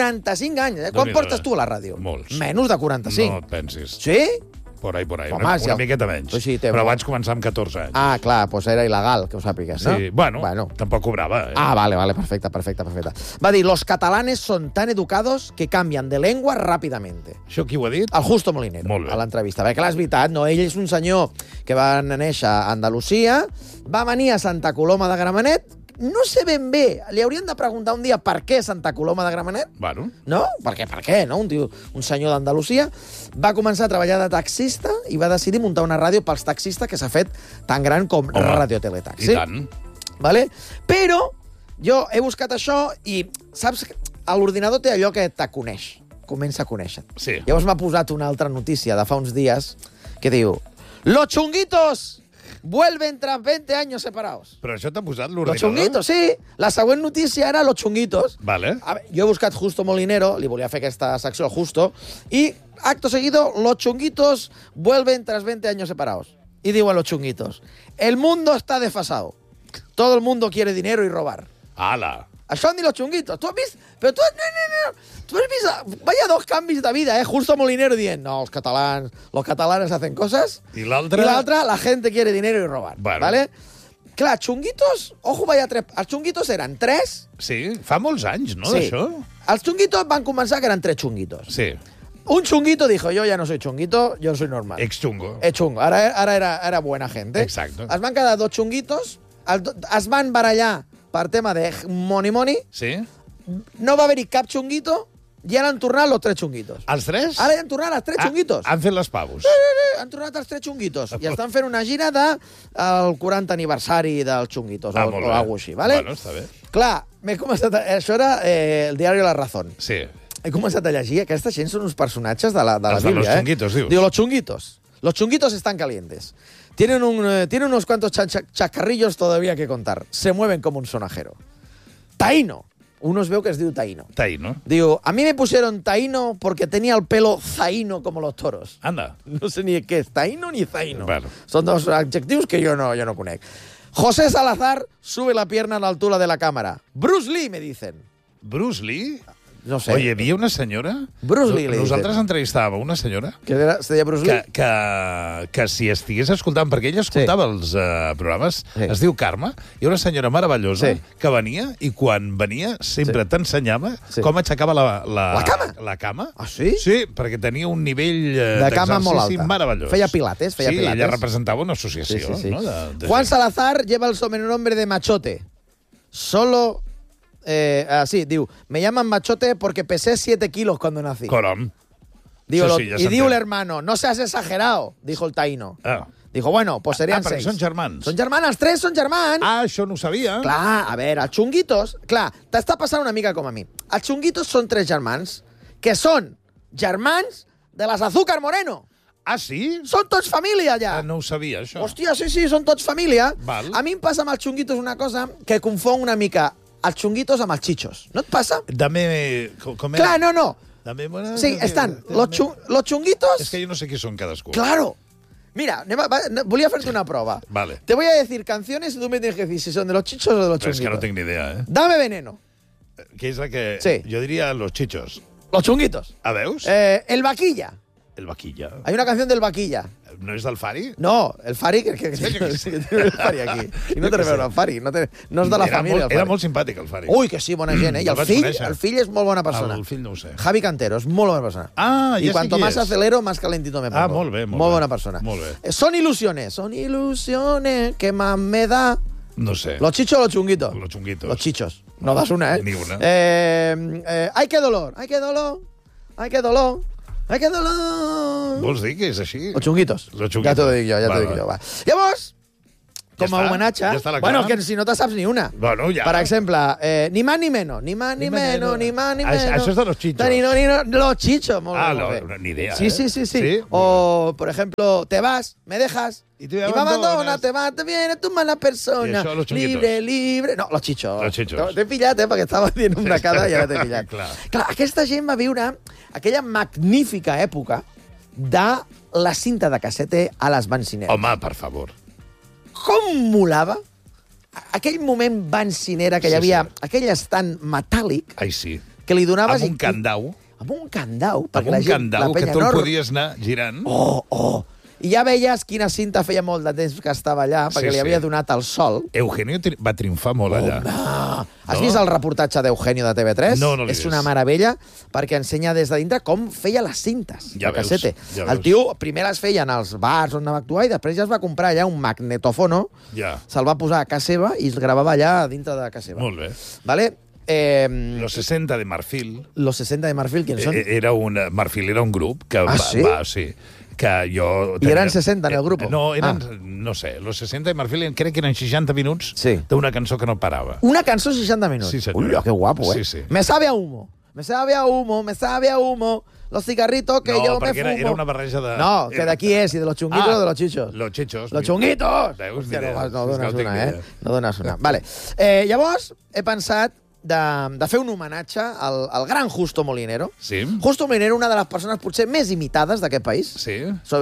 45 anys, eh? Quan Déu-n'hi-do, portes tu a la ràdio? Molts. Menys de 45. No et pensis. Sí? Por ahí. Home, Una miqueta menys. Pues sí, però vaig començar amb 14 anys. Ah, clar, doncs era il·legal, que ho sàpigues, no? Sí, bueno, tampoc cobrava. Ah, vale, perfecte. Va dir, los catalanes son tan educados que cambian de lengua rápidamente. Això qui ho ha dit? El Justo Molinero, Molt bé. a l'entrevista. Perquè, clar, és veritat, no? Ell és un senyor que va néixer a Andalusia, va venir a Santa Coloma de Gramenet, no sé ben bé, li haurien de preguntar un dia per què Santa Coloma de Gramenet, Bueno. no? Per què, no? Un senyor d'Andalusia va començar a treballar de taxista i va decidir muntar una ràdio pels taxistes que s'ha fet tan gran com Radio Teletaxi. I tant. Vale? Però jo he buscat això i, saps, a l'ordinador té allò que te coneix, comença a conèixer. Sí. Llavors m'ha posat una altra notícia de fa uns dies que diu «Los chunguitos vuelven tras 20 años separados». Però això t'ha posat Los l'ordinador? chunguitos, sí. La següent notícia era Los chunguitos. Vale. A veure, jo he buscat Justo Molinero, li volia fer aquesta secció al Justo, i acto seguido, los chunguitos vuelven tras 20 años separados. Y digo a los chunguitos, el mundo está desfasado. Todo el mundo quiere dinero y robar. Ala. Això han dit los chunguitos. Tu has vist? Però tu, no. Tu has vist? Vaya dos canvis de vida, eh? Justo Molinero dient, no, los catalanes hacen cosas. I l'altre? Y la otra, la gente quiere dinero y robar. Bueno. ¿Vale? Clar, chunguitos, ojo, vaya tres. Els chunguitos eren tres. Sí, fa molts anys, no, Sí. això? Els chunguitos van començar que eren tres chunguitos. Sí. Un chunguito dijo, yo ya no soy chunguito, yo soy normal. Ex-xungo. És xungo. Ara era buena gente. Exacto. Es van quedar dos chunguitos, es van barallar per tema de money, Sí? no va haver-hi cap chunguito, i ara han tornat los tres chunguitos. Els tres? Ara ja han tornat els tres chunguitos. Han fet les pavos. Han tornat els tres chunguitos. I estan fent una gira del 40 aniversari dels chunguitos, o molt bé. alguna cosa així, ¿vale? Bueno, està bé. Clar, m'he començat això era el diari La Razón. Sí. He començat a llegir, aquesta gent són uns personatges de la Els de Bíblia, los chunguitos, dius. Diu, los chunguitos. Los chunguitos están calientes. Tienen unos cuantos chascarrillos todavía que contar. Se mueven como un sonajero. Taíno. Uno es veu que es diu Taíno. Taíno. Digo, a mí me pusieron Taíno porque tenía el pelo zaíno como los toros. Anda. No sé ni qué es Taíno ni zaíno. Bueno. Son dos adjectius que yo no conec. José Salazar sube la pierna a la altura de la cámara. Bruce Lee, me dicen. Bruce Lee? No sé. Oye, hi havia una senyora... Bruce Lee, li Nosaltres dicen. entrevistàvem una senyora Es deia Bruce Lee? que si estigués escoltant, perquè ella escoltava els programes, Sí. es diu Carme, hi ha una senyora meravellosa Sí. que venia i quan venia sempre t'ensenyava Sí. com aixecava La cama? La cama. Ah, sí? Sí, perquè tenia un nivell De cama molt d'exercici alta. meravellós. Feia pilates, feia sí, pilates. ella representava una associació. Sí. No? De Juan gent. Salazar lleva el sobrenombre de machote. Solo... sí, diu, me llaman machote porque pesé 7 kilos cuando nací. Corom. Digo, Eso sí, ya y se diu el entiende. hermano, no seas exagerado, dijo el taíno. Ah. Dijo, bueno, pues serían perquè 6. són germans. Són germans, els tres són germans. Ah, això no ho sabia. Clar, a veure, els xunguitos... Clar, t'està passant una mica com a mi. Els xunguitos són tres germans que són germans de les Azúcar Moreno. Ah, sí? Són tots família, ja. Ah, no ho sabia, això. Hòstia, sí, són tots família. Val. A mi em passa amb els xunguitos una cosa que confon una mica els xunguitos amb els chichos. No et passa? Dame... Com era? Clar, no. Dame... Bueno, Sí, estan los chunguitos... És que jo no sé qui són cadascú. Claro. Mira, volia fer-te una prova. Vale. Te voy a decir canciones y tú me tienes que decir si son de los chichos o de los Però és chunguitos. que no tinc ni idea, eh? Dame veneno. Que és la que... Sí. Jo diria los chichos. Los chunguitos. A veus? El vaquilla. El vaquilla. Hay una canción del vaquilla. No és del Fari? No, el Fari, que tiene el Fari aquí. I no té res a veure el Fari, no és de la família. Era molt simpàtic, el Fari. Ui, que sí, bona gent, eh? I el fill és molt bona persona. El fill no ho sé. Javi Cantero, és molt bona persona. Ah, I ja sé cuanto qui más és. acelero, más calentito me pongo. Ah, molt bé, molt Molt bé. bona persona. Molt bé. Son ilusiones que más me da... No sé. ¿Los chichos o los chunguitos? Los chunguitos. Los chichos. No das una, ¿eh? Ni una. Ay, qué dolor, ay, qué dolor, ay, qué dolor, ay, qué dolor. Vols dir que és així? Los chunguitos. Los chunguitos. Ja t'ho dic jo, va. Llavors, com a està? homenatge... Ja està la bueno, cara? que si no te saps ni una. Bueno, ja. Per exemple, ni más ni menos, ni más ni menos, ni más ni menos. Això és de los chichos. Los chichos, molt Ah, bé, molt bé. no, ni idea, Sí, eh? sí, sí, sí. Sí? O, por ejemplo, te vas, me dejas... Y Y te me abandonas. abandonas, te vas, te viene tu mala Y persona. eso, los chunguitos. Libre, libre... No, los chichos. Los chichos. T'he pillat, perquè estava dient una cada i ara t'he pillat. Clar. Aquesta gent va viure aquella magnífica època de la cinta de cassete a les bencineres. Home, per favor. Com molava aquell moment bencinera que hi Sí, havia, sí. aquell estant metàl·lic Ai, sí. que li donaves... Amb un candau. Amb un candau. Amb un candau que tu el podies anar girant. Oh. I ja veies quina cinta feia molt de temps que estava allà, perquè li havia donat el sol. Eugenio va triomfar molt allà. Has vist el reportatge d'Eugenio de TV3? No, no l'he És vist. una meravella, perquè ensenya des de dintre com feia les cintes Ja de veus, cassete. ja El veus. tio primer les feia en els bars on va actuar i després ja es va comprar allà un magnetofono, Ja. se'l va posar a casa seva i es gravava allà dintre de casa seva. Molt bé. Vale? Los 60 de Marfil. Los 60 de Marfil, ¿quiénes son? Marfil era un grup que ¿sí? sí. Que jo... I eren 60 en el grup? No, eren, no sé, los 60 de Marfil crec que eren 60 minuts Sí. d'una cançó que no parava. Una cançó 60 minuts. Sí, senyor. Uy, qué guapo, Sí, ¿eh? sí. Me sabe a humo. Me sabe a humo, me sabe a humo. Los cigarritos que yo me fumo. Era una barreja de... No, que d'aquí és, i de los chunguitos o de los chichos. Los chichos. Los chunguitos! Veus? Hòstia, Ni idea. no dones És que no tinc una, idea. No dones una. Vale. Llavors, he pensat de fer un homenatge al gran Justo Molinero. Sí? Justo Molinero, una de les persones potser més imitades d'aquest país. Sí?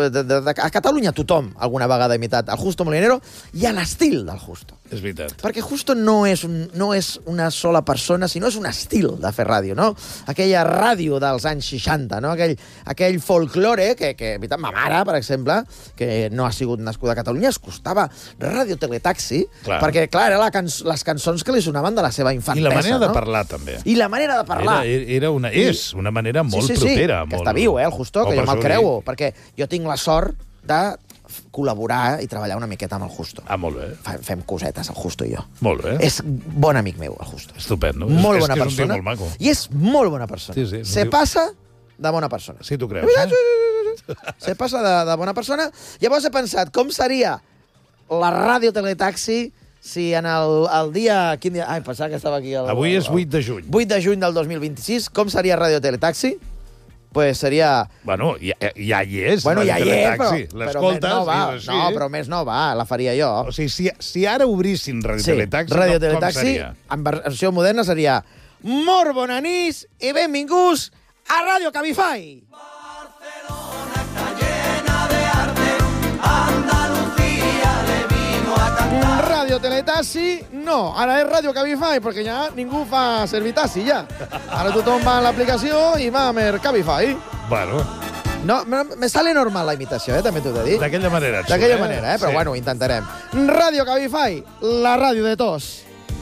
A Catalunya tothom alguna vegada ha imitat el Justo Molinero i a l'estil del Justo. És veritat. Perquè Justo no és una sola persona, sinó és un estil de fer ràdio, no? Aquella ràdio dels anys 60, no? Aquell folklore que ma mare, per exemple, que no ha sigut nascuda a Catalunya, es costava Ràdio Teletaxi, Clar. perquè, clar, eren les cançons que li sonaven de la seva infantesa. I la manera de no? parlar, també. I la manera de parlar. És una manera molt propera. Que està viu, el Justo, que jo me'l creu, perquè jo tinc la sort de col·laborar i treballar una miqueta amb el Justo. Ah, molt bé. Fem cosetes, el Justo i jo. Molt bé. És bon amic meu, el Justo. Estupendo. Molt bona és que és un persona. tio molt maco. I és molt bona persona. Sí, sí, Se passa de bona persona. Sí, tu creus, eh? Se passa de bona persona. Llavors he pensat, com seria la ràdio Teletaxi si en el dia... Quin dia? Ai, pensava que estava aquí... Avui és 8 de juny. 8 de juny del 2026. Com seria Ràdio Teletaxi? Pues seria... Bueno, ja hi és. Bueno, ja hi és, però l'escoltes més no va. i és així. No, però més no va, la faria jo. O sigui, si ara obrissin Ràdio Teletaxi, Ràdio com Teletaxi, seria? en versió moderna seria molt bona nit i benvinguts a Ràdio Cabify. Barcelona está llena de arte, Andalucía le vino a cantar. Ràdio Teletaxi, no, ara és Ràdio Cabify, perquè ja ningú fa servitaxi, ja. Ara tothom va a l'aplicació i va a mer Cabify. Bueno, No, me sale normal la imitació, també t'ho he de dir. d'aquella manera. D'aquella manera, però bueno, ho intentarem. Ràdio Cabify, la ràdio de tots.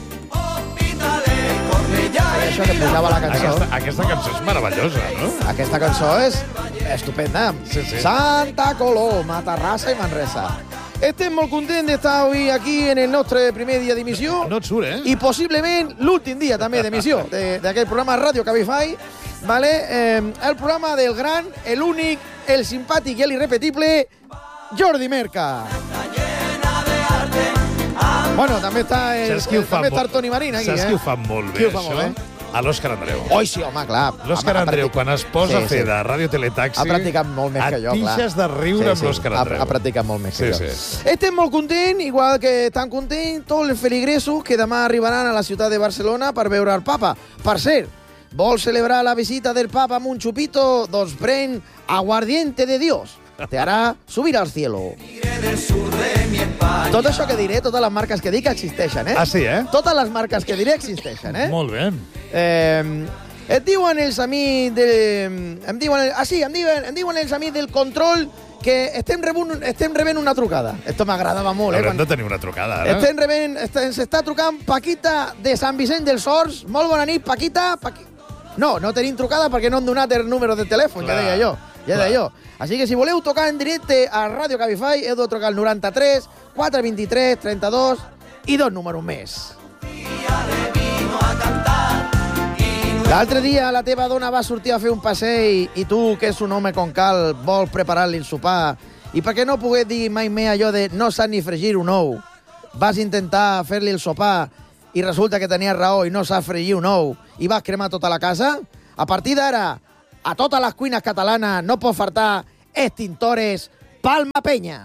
Això que posava la cançó. Aquesta cançó és meravellosa, no? Aquesta cançó és estupenda. Sí, sí. Santa Coloma, Terrassa i Manresa. Estem molt contents d'estar avui aquí en el nostre primer dia d'emissió. No et surt, eh? I possiblement l'últim dia també d'emissió d'aquest programa Ràdio Cabify. Vale? El programa del gran, l'únic, el simpàtic i l'irrepetible Jordi Merca. Bueno, també està el Toni Marín aquí, Saps qui ho fa molt bé, Qui ho fa molt això? A l'Òscar Andreu. Oi, sí, home, clar. L'Òscar Home, Andreu, quan es posa Sí, a fer sí. de Ràdio Teletaxi... Ha practicat molt més que jo, clar. Et pixes de riure amb l'Òscar Andreu. Ha practicat molt més que jo. Sí. Estem molt contents, igual que estan contents tots els feligresos que demà arribaran a la ciutat de Barcelona per veure el papa. Per cert, vol celebrar la visita del papa amb un chupito? Doncs pren aguardiente de Dios. Te hará subir al cielo. Tot això que diré, totes les marques que dic existeixen, eh? Ah, sí, eh? Totes les marques que diré existeixen, eh? Molt bé. Et diuen els amics em diuen els amics del control que estem rebent una trucada. Esto m'agradava molt, Haurem de tenir una trucada, ara. S'està trucant Paquita de Sant Vicent dels Horts. Molt bona nit, Paquita. No tenim trucada perquè no han donat el número de telèfon, ja deia jo. Així que si voleu tocar en directe a Ràdio Cabify, heu de trucar al 93 423 32 i 2 números més. L'altre dia la teva dona va sortir a fer un passeig i tu, que és un home con cal, vols preparar-li el sopar i perquè no pogués dir mai més allò de no sap ni fregir un ou, vas intentar fer-li el sopar i resulta que tenies raó i no sap fregir un ou i vas cremar tota la casa? A partir d'ara, a totes les cuines catalanes no pot faltar extintores Palma Peña.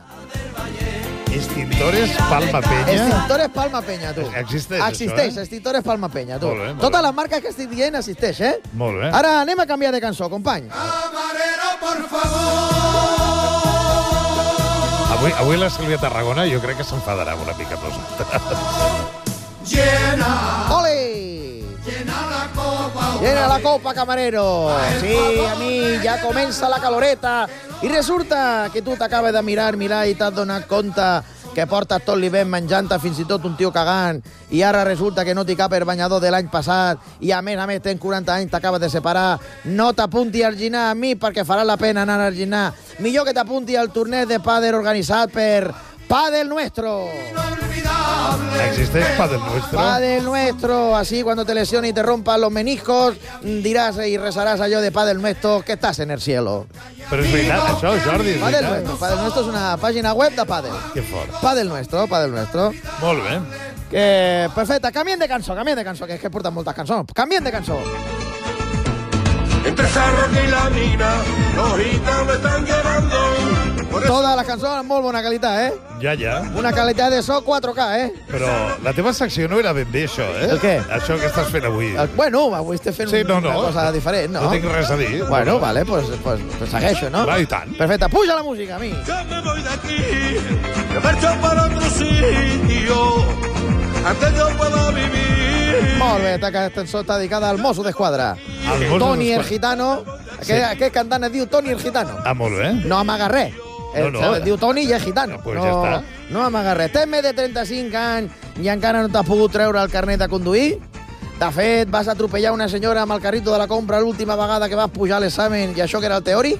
Extintores Palma Peña? Extintores Palma Peña, tu. Existeix, Existeix, això, extintores Palma Peña, tu. Molt bé, molt Totes bé. les marques que estic dient existeix, Molt bé. Ara anem a canviar de cançó, company. Camarero, por favor. Avui la Sílvia Tarragona jo crec que s'enfadarà una mica amb nosaltres. Llena, Ole! llena la copa. Llena la copa, camarero. Sí, a mi ja comença la caloreta. I resulta que tu t'acabes de mirar i t'has donat compte que portes tot l'hivern menjant-te fins i tot un tio cagant i ara resulta que no t'hi cap el banyador de l'any passat i a més tens 40 anys, t'acabes de separar. No t'apunti al ginar amb mi perquè farà la pena anar al ginar. Millor que t'apunti al torneig de pàdel organitzat per Padel Nuestro. Existeix Padel Nuestro? Padel Nuestro, así cuando te lesiones y te rompan los meniscos, dirás y rezarás a yo de Padel Nuestro que estás en el cielo. Però és veritat, això, Jordi, és Padel veritat. Nuestro és una pàgina web de Padel. Que fort. Padel Nuestro. Molt bé. Perfecte, canviem de cançó, que és que porten moltes cançons. Canviem de cançó. Entre Sarroc y la mina, los gitanos están llevando. Por eso Totes les cançons amb molt bona qualitat, Ja. Una qualitat de so 4K, Però la teva secció no era ben bé, això, El què? Això que estàs fent avui. Bueno, avui estem fent Sí, no. una cosa diferent, no? No tinc res a dir. Bueno, vale, pues segueixo, no? Va, i tant. Perfecte, puja la música, a mi. ya me voy de aquí, me marcho para otro sitio, antes yo pueda vivir. Molt bé, aquesta cançó està dedicada al mosso d'esquadra. Al mosso Toni el d'esquadra. Gitano. Aquest cantant es diu Toni el Gitano. Ah, molt bé. No amaga res. No. Es diu Toni i és gitano. Pues ja està. No amaga res. Tens més de 35 anys i encara no t'has pogut treure el carnet de conduir? De fet, vas atropellar una senyora amb el carrito de la compra l'última vegada que vas pujar a l'examen i això que era el teòric?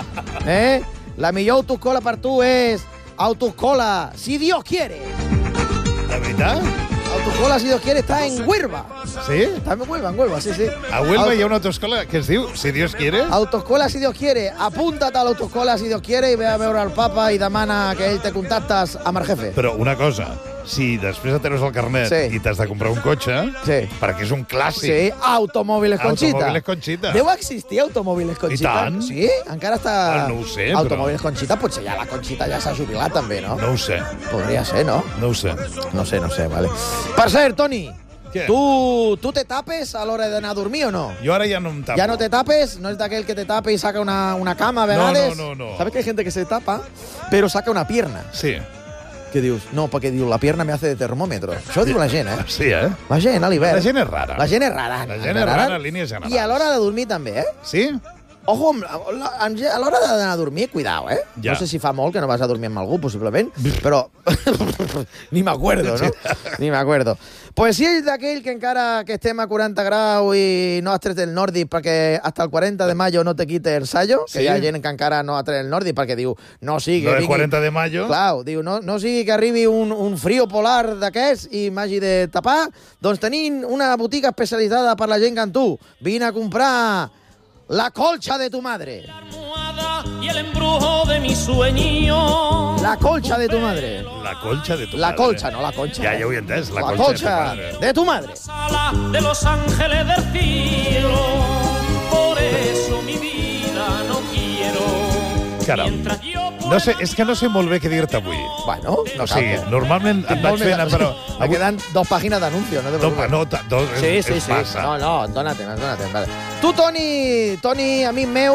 La millor autoescola per tu és Autoescola, si Dios quiere. De veritat? Autoescola, si Dios quiere, està en Huelva. Sí? Està en Huelva, sí. A Huelva hi ha una autoescola que es diu Si Dios quiere. Autoescola, si Dios quiere. Apúntate a l'autoescola, si Dios quiere, i ve a veure el papa i demana que ell te contactes amb el jefe. Però una cosa, si després de treus el carnet Sí. i t'has de comprar un cotxe, Sí. perquè és un clàssic. Sí, Automòviles Conchita. Automòviles Conchita. Deu existir Automòviles Conchita? I tant. Sí? Encara està... Ah, no ho sé, però- Automòbiles Conchita, potser ja la Conchita ja s'ha jubilat també, no? No ho sé, Podria ser, no? no ho sé. No sé, vale. Per cert, Toni, Què? tu te tapes a l'hora d'anar a dormir o no? Jo ara ja no em tapo. ¿Ya no te tapes? ¿No es de aquel que te tape y saca una cama a vegades? No. ¿Sabes que hay gente que se tapa, pero saca una pierna? Sí, Què dius? No, perquè diu, la pierna me hace de termòmetre. Això diu la gent, sí, La gent, a l'hivern. La gent és rara. La gent és rara. La gent és rara en línies generals. I a l'hora de dormir també, Sí? Ojo, a l'hora d'anar a dormir, cuidao, Ja. No sé si fa molt que no vas a dormir amb algú, possiblement, però ni m'acuerdo, no? Ni m'acuerdo. Pues si ets d'aquell que encara que estem a 40 graus i no has tret el nòrdic perquè hasta el 40 de mayo no te quite el sallo, que Sí. hi ha gent que encara no ha tret el nòrdic perquè diu, no sigui Lo que del 40 de mayo. Clar, diu, no sigui que arribi un frío polar d'aquests i m'hagi de tapar, doncs tenim una botiga especialitzada per la gent que en tu. Vine a comprar la colcha de tu madre. Y el embrujo de mi sueño. La colcha de tu madre. La colcha de tu La madre. colcha, no la concha. Ja ho he entès, la La colcha colcha de tu madre. Sala de los ángeles del cielo. Por eso mi vida no quiero. Caram. Mientras yo No sé, és que no sé molt bé què dir-te avui. Bueno, no O sigui, cal. normalment et vaig fent... Però Me quedan 2 pàgines d'anuncio, no te preocupes. Dos, Sí. és massa. No, dóna-te'n, vale. Tu, Toni, amic meu,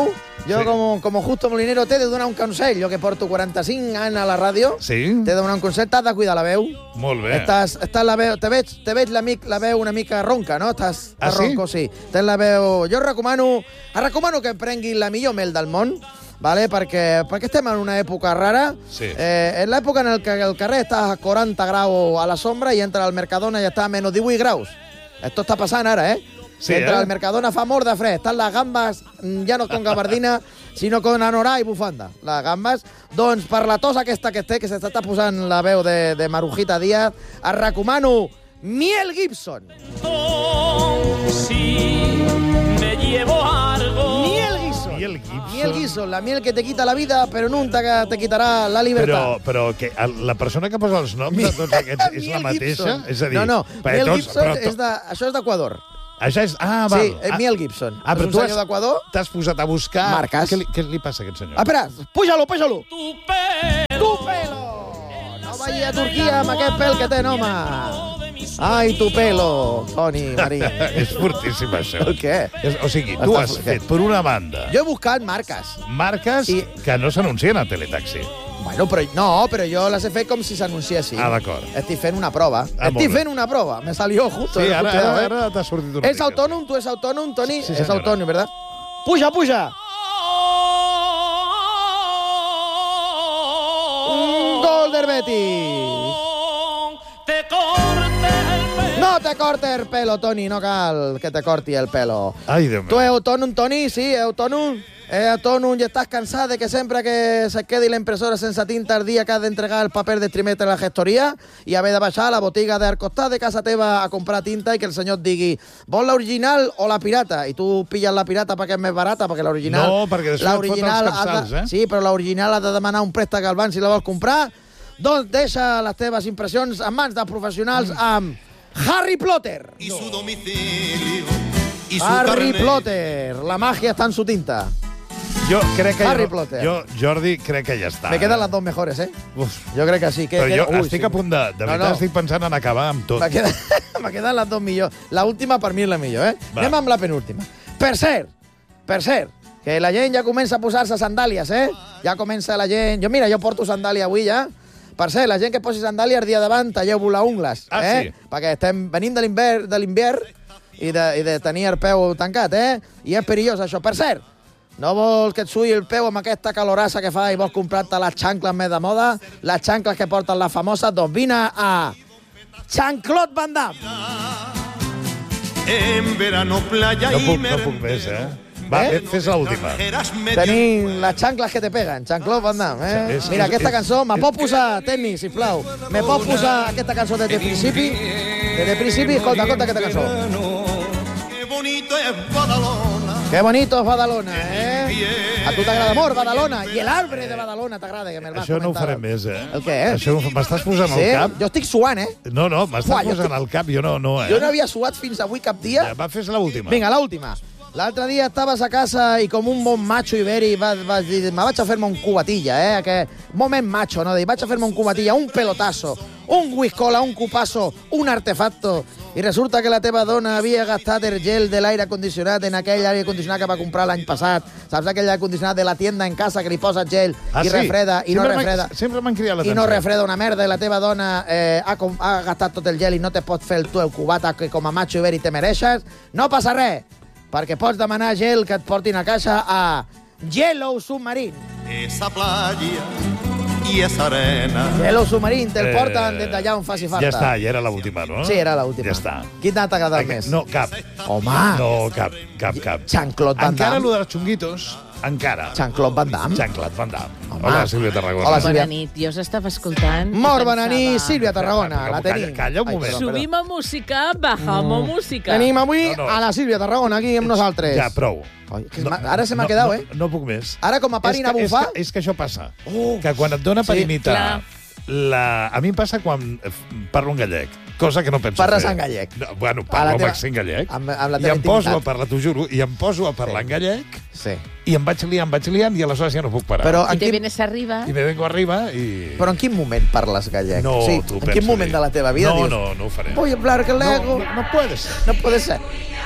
Jo, Sí. com Justo Molinero, t'he de donar un consell. Jo que porto 45 anys a la ràdio, Sí? t'he de donar un consell, t'has de cuidar la veu. Molt bé. Estàs la veu, te veig la veu una mica ronca, no? Estàs Ah, sí? ronco, sí. Tens la veu... Jo recomano que prenguis la millor mel del món, vale? perquè estem en una època rara. Sí. És l'època en què el carrer està a 40 graus a la sombra i entra al Mercadona i està a menys 18 graus. Esto està passant ara, eh? Sí, Entra al Mercadona fa molt de fred. Estan les gambes, ja no con gabardina, sinó con anorà i bufanda. Les gambes, doncs, per la tos aquesta que té, que s'està posant la veu de Marujita Díaz, et recomano Miel Gibson. Si me llevo algo. Miel Gibson. Miel Gibson. Miel Gibson, la miel que te quita la vida, però nunca te quitarà la libertad. Però que la persona que posa els noms de tots aquests és la Miel mateixa? Gibson. És a dir, No, perquè Miel tots- Gibson, però això és d'Equador. Això és... Ah, val. Sí, Miel Gibson. Ah, És però un tu senyor d'Equador. t'has posat a buscar... Marques. Què li passa a aquest senyor? Ah, espera, puja-lo. Tu pelo. Tu pelo! No vagi a Turquia amb aquest pèl que té, home. Ai, tu pelo, Toni Marín. És fortíssim, això. El què? O sigui, tu Està has fort. fet, per una banda, Jo he buscat marques. marques I- que no s'anuncien a Teletaxi. Bueno, però jo les he fet com si s'anunciessin. Ah, d'acord. Estic fent una prova. Ah, molt Estic bé. fent una prova. Me salió justo. Sí, justo, ara t'ha sortit una ¿Es mica. autónomo? ¿Tú eres autónomo, Toni? Sí, es señora. autónomo, ¿verdad? Puja, puja. Un gol del Betis. Te corte el pelo. No te cortes el pelo, Toni. No cal que te corti el pelo. Ai, Déu ¿Tú meu. eres autónomo, Toni? Sí, es autónomo. Es autónomo y estás cansado de que siempre que se quede la impresora sense tinta el dia que has d'entregar el paper de trimestre a la gestoria i haver de baixar a la botiga del costat de casa teva a comprar tinta i que el senyor et digui vol l'original o la pirata? I tu pilles la pirata perquè és més barata, perquè l'original... No, perquè després et foten els l'original has capçals, de- eh? Sí, però l'original has de demanar un préstec al banc si la vols comprar. Doncs deixa les teves impressions en mans de professionals amb Harry Potter. Y su domicilio y su Harry carnet. Potter. La magia está en su tinta. Jo crec que... Harry Potter. Jo, Jordi, crec que ja està. Me quedan las dos mejores, ¿eh? Uf. Yo creo que sí. Però jo Uy, estic sí. a punt de... De veritat, no. estic pensant en acabar amb tot. Me quedan las dos millors. La última per mi és la millor, eh? Va. Anem amb la penúltima. Per cert, que la gent ja comença a posar-se sandàlies, eh? Ja comença la gent... Jo porto sandàlia avui ja. Per cert, la gent que posi sandàlia el dia davant, talleu-vos les ungles, Ah, eh? sí? Perquè venim de l'hivern i de tenir el peu tancat, eh? I és perillós, això. Per cert, no vols que et sui el peu amb aquesta calorassa que fa i vols comprar-te les xancles més de moda, les xancles que porten les famoses, doncs vine a Jean-Claude Van Damme. En verano playa No y puc més, eh? Va, fes l'última. Tenim les xancles que te peguen, Jean-Claude Van Damme, eh? És- Mira, és- aquesta és- cançó, me pot posar, Teni, sisplau, me pot posar aquesta cançó des de principi? Des de principi, escolta aquesta cançó. Qué bonito es Badalona. Que bonito es Badalona, eh? A tu t'agrada molt Badalona, i l'arbre de Badalona t'agrada, que me'l vas Això no ho comentar. farem més, eh? El què, eh? Això m'estàs posant Sí, al cap? jo estic suant, eh? No, m'estàs Uah, jo posant estic- al cap. Jo no, eh? Jo no havia suat fins avui cap dia. Ja, va, fes l'última. Vinga, l'última. L'altre dia estaves a casa i com un bon macho ibèric vas dir, me vaig a fer-me un cubatilla, que moment macho, no? Vaig a fer-me un cubatilla, un pelotazo, un whiskola, un cupasso, un artefacto. I resulta que la teva dona havia gastat el gel de l'aire condicionat en aquell aire condicionat que va comprar l'any passat. Saps aquell aire condicionat de la tienda en casa que li posa gel i refreda i no refreda? Sempre m'han cridat I l'atenció. no refreda una merda i la teva dona ha gastat tot el gel i no te pots fer tu el cubata que com a macho ibèric te mereixes, no passa res, perquè pots demanar gel que et portin a casa a Yellow Submarine. Esa playa y esa arena. Yellow Submarine, te'l porten des d'allà on faci falta. Ja està, ja era l'última, no? Sí, era l'última. Ja està. Quin t'ha agradat més? No, cap. Home, No, cap. Jean-Claude Van Encara Damme. allò dels xunguitos, encara. Jean-Claude Van Damme. Jean-Claude Van Damme. Home. Hola, Sílvia Tarragona. Hola, Sílvia. Bona nit, jo us estava escoltant. Molt i bona nit, pensava, Sílvia Tarragona. La tenim. Calla un moment. Ai, perdó. Subim a música, bajamos música. Tenim avui No. a la Sílvia Tarragona aquí amb nosaltres. Ja, prou. Ai, que ara se m'ha quedat, eh? No puc més. Ara, com a parin a bufar... És que això passa. Que quan et dona per Sí, imitar... A mi em passa quan parlo en gallec, cosa que no penso Parles fer. en gallec. No, bueno, A la parlo amb teva- accent gallec. amb la I teva em poso a intimitat. parlar, t'ho juro, i em poso a parlar en gallec Sí. i em vaig liant i aleshores ja no puc parar. Però I en te quin, vienes arriba. I me vengo arriba i... però en quin moment parles gallec? No, sí, tu en pensa quin moment dir. de la teva vida No, dius no ho faré. voy a hablar gallego? No puede ser. No puede ser.